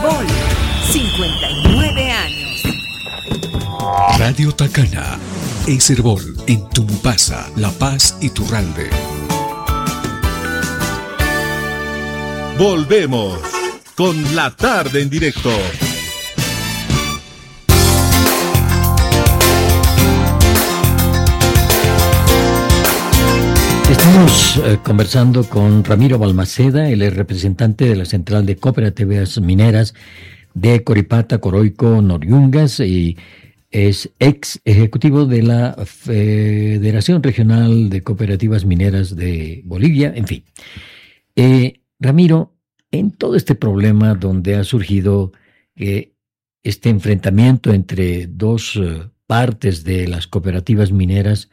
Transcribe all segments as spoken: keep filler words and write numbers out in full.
Herbol, cincuenta y nueve años. Radio Tacana es Herbol en Tumbasa, La Paz y Turralbe. Volvemos con La Tarde en Directo. Estamos eh, conversando con Ramiro Balmaceda, él es representante de la Central de Cooperativas Mineras de Coripata, Coroico, Noriungas y es ex ejecutivo de la Federación Regional de Cooperativas Mineras de Bolivia, en fin. Eh, Ramiro, en todo este problema donde ha surgido eh, este enfrentamiento entre dos eh, partes de las cooperativas mineras,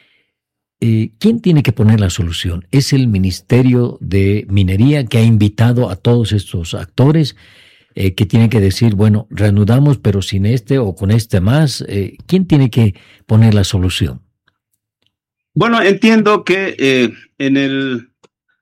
Eh, ¿quién tiene que poner la solución? ¿Es el Ministerio de Minería que ha invitado a todos estos actores eh, que tienen que decir, bueno, reanudamos pero sin este o con este más? Eh, ¿Quién tiene que poner la solución? Bueno, entiendo que eh, en, el,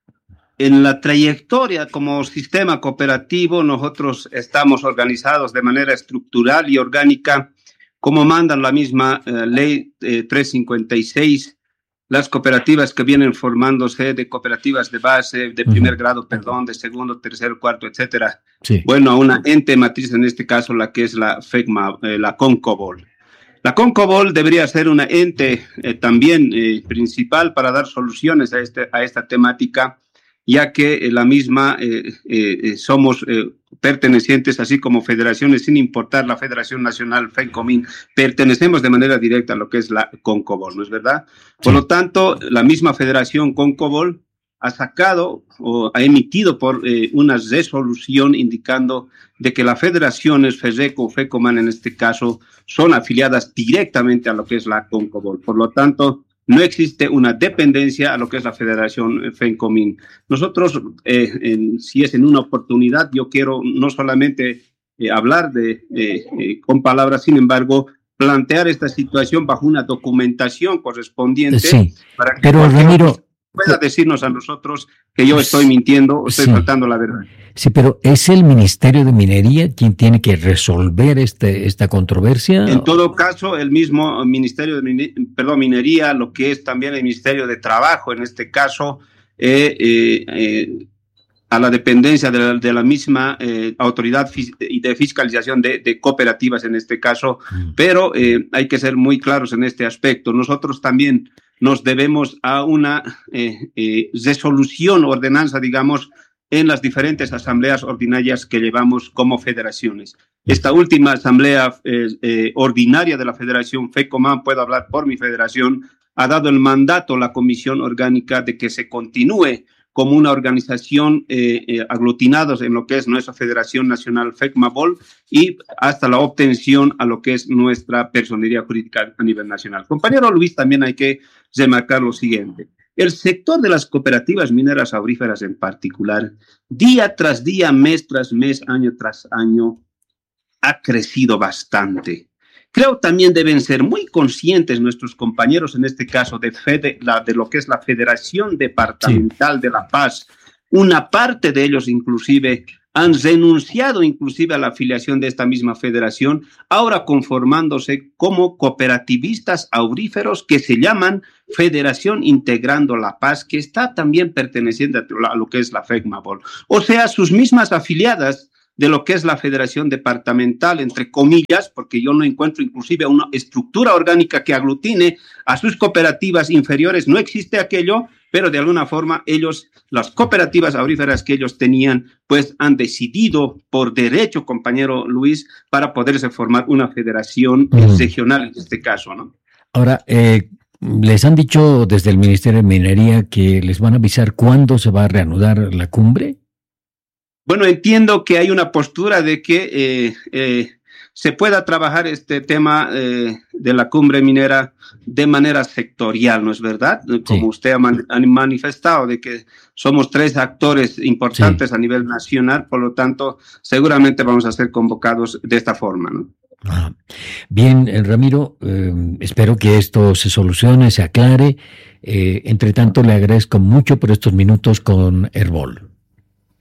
en la trayectoria como sistema cooperativo nosotros estamos organizados de manera estructural y orgánica como manda la misma eh, ley eh, trescientos cincuenta y seis. Las cooperativas que vienen formándose de cooperativas de base, de primer uh-huh. grado, perdón, de segundo, tercero, cuarto, etcétera. Sí. Bueno, a una ente matriz, en este caso, la que es la FECMA, eh, la CONCOBOL. La CONCOBOL debería ser una ente eh, también eh, principal para dar soluciones a, este, a esta temática, ya que eh, la misma eh, eh, somos eh, pertenecientes, así como federaciones, sin importar la Federación Nacional FENCOMIN, pertenecemos de manera directa a lo que es la CONCOBOL, ¿no es verdad? Por lo tanto, la misma Federación CONCOBOL ha sacado o ha emitido por eh, una resolución indicando de que las federaciones FESECO o FECOMAN en este caso son afiliadas directamente a lo que es la CONCOBOL. Por lo tanto, no existe una dependencia a lo que es la Federación FENCOMIN. Nosotros, eh, en, si es en una oportunidad, yo quiero no solamente eh, hablar de, eh, eh, con palabras, sin embargo, plantear esta situación bajo una documentación correspondiente. Sí, para que pero Ramiro pueda decirnos a nosotros que yo estoy mintiendo o estoy sí. faltando la verdad. Sí, pero ¿es el Ministerio de Minería quien tiene que resolver este, esta controversia? En todo caso, el mismo Ministerio de Mine- perdón, Minería, lo que es también el Ministerio de Trabajo, en este caso, eh, eh, eh, a la dependencia de la, de la misma eh, autoridad fis- de fiscalización de, de cooperativas, en este caso, mm. pero eh, hay que ser muy claros en este aspecto. Nosotros también nos debemos a una eh, eh, resolución, ordenanza, digamos, en las diferentes asambleas ordinarias que llevamos como federaciones. Esta última asamblea eh, eh, ordinaria de la Federación FECOMAN, puedo hablar por mi federación, ha dado el mandato a la Comisión Orgánica de que se continúe como una organización eh, eh, aglutinados en lo que es nuestra Federación Nacional FECMABOL y hasta la obtención a lo que es nuestra personería jurídica a nivel nacional. Compañero Luis, también hay que remarcar lo siguiente. El sector de las cooperativas mineras auríferas en particular, día tras día, mes tras mes, año tras año, ha crecido bastante. Creo también deben ser muy conscientes nuestros compañeros, en este caso de, Fede, la, de lo que es la Federación Departamental sí. de La Paz. Una parte de ellos inclusive han renunciado inclusive a la afiliación de esta misma federación, ahora conformándose como cooperativistas auríferos que se llaman Federación Integrando La Paz, que está también perteneciente a lo que es la FECMABOL. O sea, sus mismas afiliadas de lo que es la Federación Departamental, entre comillas, porque yo no encuentro inclusive una estructura orgánica que aglutine a sus cooperativas inferiores, no existe aquello, pero de alguna forma ellos, las cooperativas auríferas que ellos tenían, pues han decidido por derecho, compañero Luis, para poderse formar una federación mm. regional en este caso, ¿no? Ahora, eh, les han dicho desde el Ministerio de Minería que les van a avisar cuándo se va a reanudar la cumbre. Bueno, entiendo que hay una postura de que eh, eh, se pueda trabajar este tema eh, de la cumbre minera de manera sectorial, ¿no es verdad? Como sí. usted ha, man- ha manifestado, de que somos tres actores importantes sí. a nivel nacional, por lo tanto, seguramente vamos a ser convocados de esta forma, ¿no? Ah, bien, Ramiro, eh, espero que esto se solucione, se aclare. Eh, entre tanto, le agradezco mucho por estos minutos con Herbol.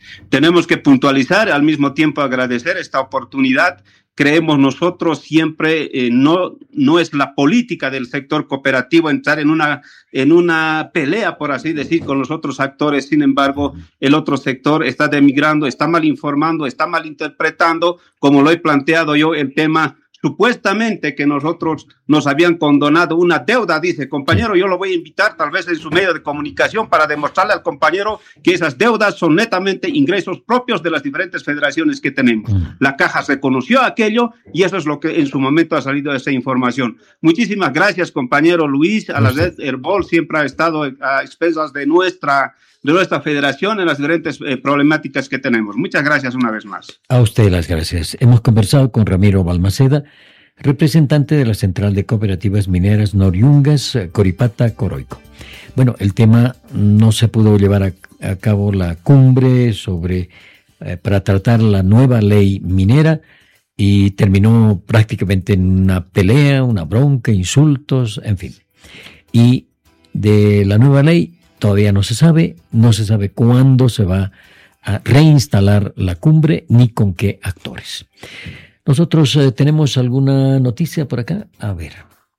Tenemos que puntualizar, al mismo tiempo agradecer esta oportunidad. Creemos nosotros siempre, eh, no, no es la política del sector cooperativo entrar en una, en una pelea, por así decir, con los otros actores. Sin embargo, el otro sector está denigrando, está mal informando, está mal interpretando, como lo he planteado yo, el tema supuestamente que nosotros nos habían condonado una deuda. Dice, compañero, yo lo voy a invitar tal vez en su medio de comunicación para demostrarle al compañero que esas deudas son netamente ingresos propios de las diferentes federaciones que tenemos. La Caja reconoció aquello y eso es lo que en su momento ha salido de esa información. Muchísimas gracias, compañero Luis. A la red Herbol siempre ha estado a expensas de nuestra, de nuestra federación en las diferentes eh, problemáticas que tenemos. Muchas gracias una vez más. A usted las gracias. Hemos conversado con Ramiro Balmaceda, representante de la Central de Cooperativas Mineras Noriungas, Coripata, Coroico. Bueno, el tema no se pudo llevar a, a cabo la cumbre sobre eh, para tratar la nueva ley minera y terminó prácticamente en una pelea, una bronca, insultos, en fin. Y de la nueva ley todavía no se sabe, no se sabe cuándo se va a reinstalar la cumbre ni con qué actores. Nosotros eh, tenemos alguna noticia por acá. A ver.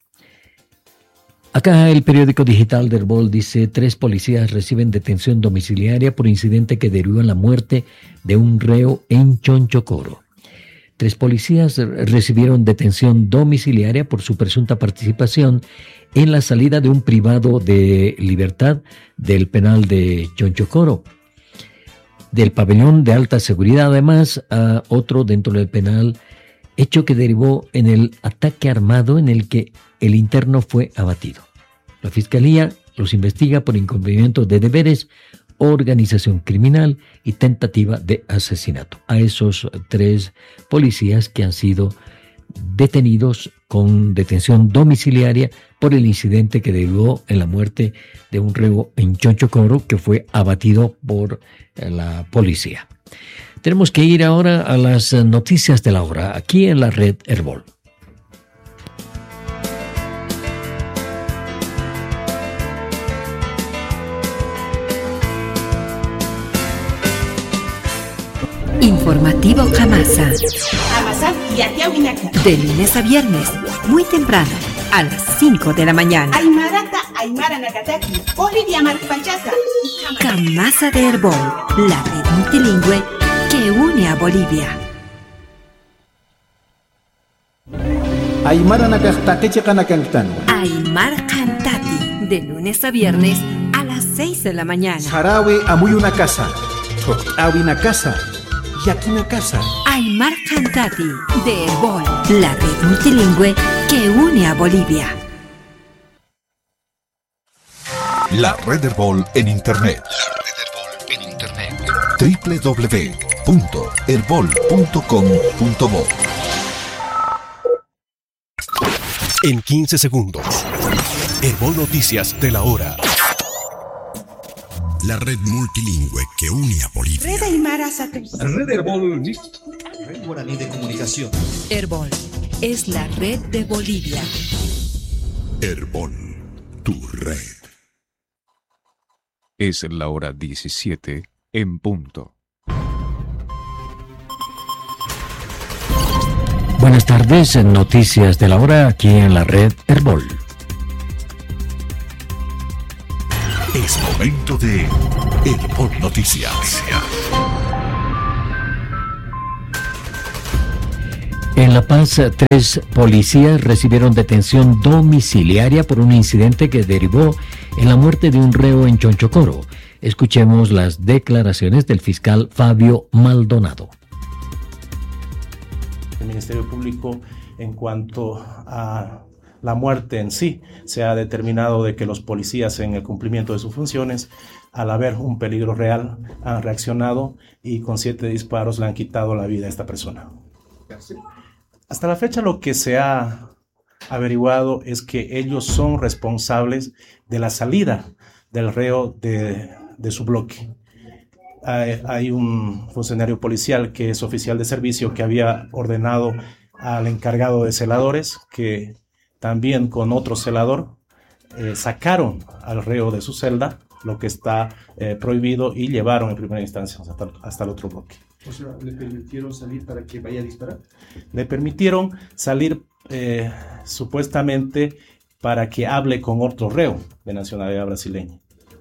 Acá el periódico digital de Herbol dice: tres policías reciben detención domiciliaria por incidente que derivó en la muerte de un reo en Chonchocoro. Tres policías recibieron detención domiciliaria por su presunta participación en la salida de un privado de libertad del penal de Chonchocoro. Del pabellón de alta seguridad, además, a otro dentro del penal, hecho que derivó en el ataque armado en el que el interno fue abatido. La Fiscalía los investiga por incumplimiento de deberes, organización criminal y tentativa de asesinato. A esos tres policías que han sido detenidos con detención domiciliaria por el incidente que derivó en la muerte de un reo en Chonchocoro que fue abatido por la policía. Tenemos que ir ahora a las noticias de la hora, aquí en la red Herbol. Informativo Jamasa. De lunes a viernes, muy temprano, a las cinco de la mañana. Jamasa de Herbol, la red multilingüe que une a Bolivia. Aymara Nakastaki Kanakantano. Aymar Cantati, de lunes a viernes a las seis de la mañana. Sarawe Amuy una casa. Awi una casa. Y aquí una casa. Aymar Cantati, de Herbol, la red multilingüe que une a Bolivia. La red Herbol en Internet. La red Herbol en Internet. doble u doble u doble u punto herbol punto com punto bo. En quince segundos. Herbol Noticias de la hora. La red multilingüe que une a Bolivia. Red Aymara Satu. Red Herbol. Red Guaraní de Comunicación. Herbol es la red de Bolivia. Herbol, tu red. Es la hora diecisiete en punto. Buenas tardes, en noticias de la hora aquí en la red Herbol. Es momento de Herbol Noticias. En La Paz, tres policías recibieron detención domiciliaria por un incidente que derivó en la muerte de un reo en Chonchocoro. Escuchemos las declaraciones del fiscal Fabio Maldonado. El Ministerio Público, en cuanto a la muerte en sí, se ha determinado de que los policías, en el cumplimiento de sus funciones, al haber un peligro real, han reaccionado y con siete disparos le han quitado la vida a esta persona. Hasta la fecha, lo que se ha averiguado es que ellos son responsables de la salida del reo de, de su bloque. Hay, hay un funcionario policial que es oficial de servicio que había ordenado al encargado de celadores que también con otro celador eh, sacaron al reo de su celda lo que está eh, prohibido y llevaron en primera instancia hasta, hasta el otro bloque. O sea, ¿le permitieron salir para que vaya a disparar? Le permitieron salir eh, supuestamente para que hable con otro reo de nacionalidad brasileña.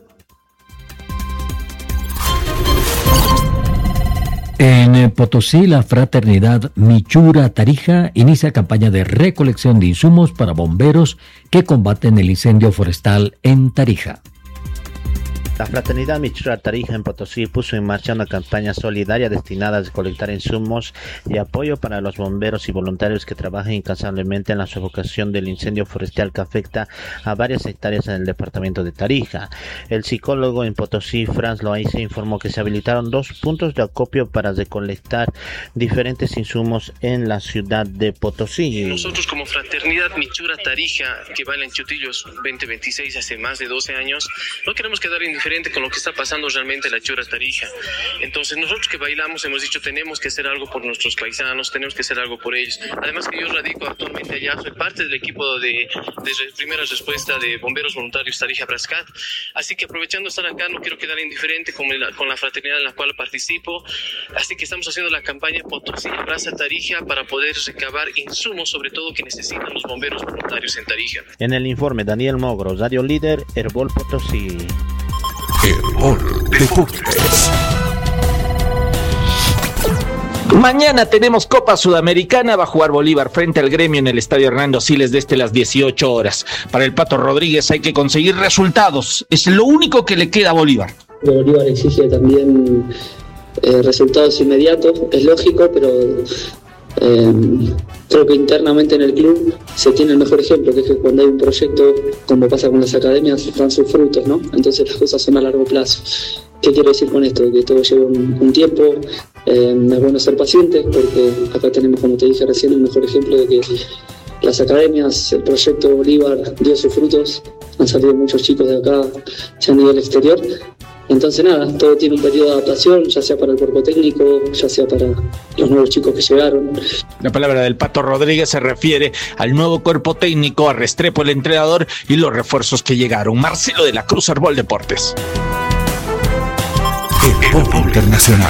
En Potosí, la fraternidad Michura Tarija inicia campaña de recolección de insumos para bomberos que combaten el incendio forestal en Tarija. La Fraternidad Michura Tarija en Potosí puso en marcha una campaña solidaria destinada a recolectar insumos y apoyo para los bomberos y voluntarios que trabajan incansablemente en la sofocación del incendio forestal que afecta a varias hectáreas en el departamento de Tarija. El psicólogo en Potosí, Franz Loaiza, informó que se habilitaron dos puntos de acopio para recolectar diferentes insumos en la ciudad de Potosí. Nosotros como Fraternidad Michura Tarija, que baila en Chutillos veinte veintiséis hace más de doce años, no queremos quedar indiferentes con lo que está pasando realmente en la Chura Tarija. Entonces nosotros que bailamos hemos dicho tenemos que hacer algo por nuestros paisanos, tenemos que hacer algo por ellos. Además que yo radico actualmente allá, soy parte del equipo de, de primera respuesta de bomberos voluntarios Tarija Brascat, así que aprovechando estar acá no quiero quedar indiferente con la, con la fraternidad en la cual participo, así que estamos haciendo la campaña Potosí Abraza Tarija para poder recabar insumos sobre todo que necesitan los bomberos voluntarios en Tarija. En el informe Daniel Mogro, Radio Líder, Herbol Potosí. Herbol Deportes. Mañana tenemos Copa Sudamericana, va a jugar Bolívar frente al Gremio en el Estadio Hernando Siles desde las dieciocho horas. Para el Pato Rodríguez hay que conseguir resultados, es lo único que le queda a Bolívar. Bolívar exige también eh, resultados inmediatos, es lógico, pero eh, creo que internamente en el club se tiene el mejor ejemplo, que es que cuando hay un proyecto, como pasa con las academias, dan sus frutos, ¿no? Entonces las cosas son a largo plazo. ¿Qué quiero decir con esto? Que todo lleva un, un tiempo, eh, es bueno ser pacientes, porque acá tenemos, como te dije recién, el mejor ejemplo de que las academias, el proyecto Bolívar dio sus frutos, han salido muchos chicos de acá ya a nivel exterior. Entonces nada, todo tiene un periodo de adaptación, ya sea para el cuerpo técnico, ya sea para los nuevos chicos que llegaron. La palabra del Pato Rodríguez se refiere al nuevo cuerpo técnico, a Restrepo el entrenador y los refuerzos que llegaron. Marcelo de la Cruz, Herbol Deportes. Herbol Internacional.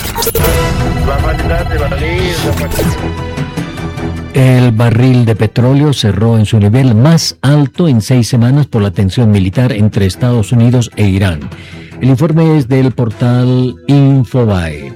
El barril de petróleo cerró en su nivel más alto en seis semanas por la tensión militar entre Estados Unidos e Irán. El informe es del portal Infobae.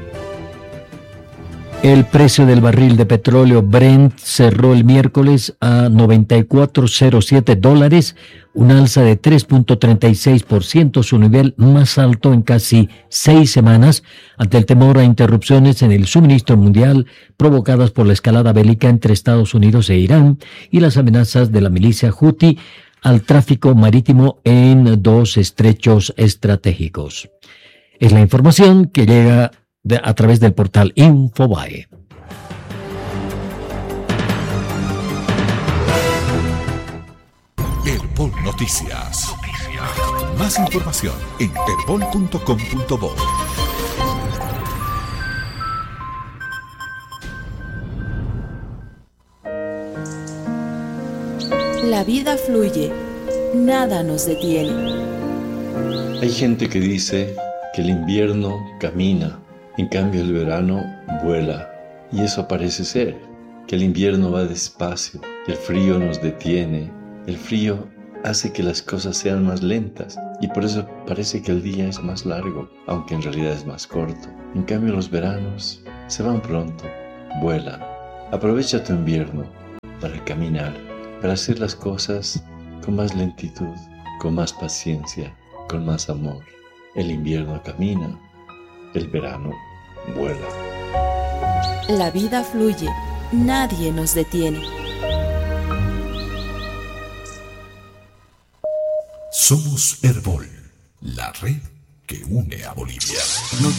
El precio del barril de petróleo Brent cerró el miércoles a noventa y cuatro punto cero siete dólares, un alza de tres punto treinta y seis por ciento, su nivel más alto en casi seis semanas, ante el temor a interrupciones en el suministro mundial provocadas por la escalada bélica entre Estados Unidos e Irán y las amenazas de la milicia Houthi al tráfico marítimo en dos estrechos estratégicos. Es la información que llega de, a través del portal Infobae. Herbol Noticias. Más información en herbol punto com punto bo. La vida fluye, nada nos detiene. Hay gente que dice que el invierno camina, en cambio el verano vuela. Y eso parece ser, que el invierno va despacio, y el frío nos detiene. El frío hace que las cosas sean más lentas, y por eso parece que el día es más largo, aunque en realidad es más corto. En cambio los veranos se van pronto, vuelan. Aprovecha tu invierno para caminar, para hacer las cosas con más lentitud, con más paciencia, con más amor. El invierno camina, el verano vuela. La vida fluye, nadie nos detiene. Somos Herbol, la red que une a Bolivia.